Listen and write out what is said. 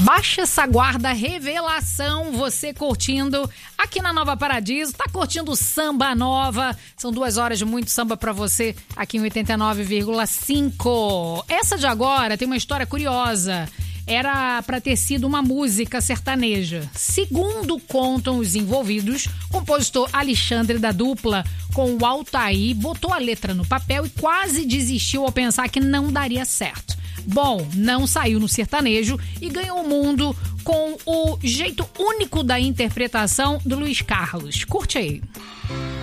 Baixa essa guarda, revelação, você curtindo aqui na Nova Paradiso, tá curtindo Samba Nova, são 2 horas de muito samba pra você aqui em 89,5. Essa de agora tem uma história curiosa, era pra ter sido uma música sertaneja. Segundo contam os envolvidos, o compositor Alexandre da dupla com o Altair botou a letra no papel e quase desistiu ao pensar que não daria certo. Bom, não saiu no sertanejo e ganhou o mundo com o jeito único da interpretação do Luiz Carlos. Curte aí.